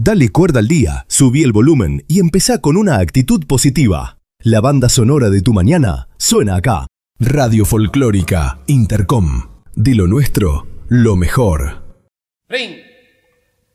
Dale cuerda al día, subí el volumen y empezá con una actitud positiva. La banda sonora de tu mañana suena acá. Radio Folclórica Intercom. De lo nuestro, lo mejor. Ring.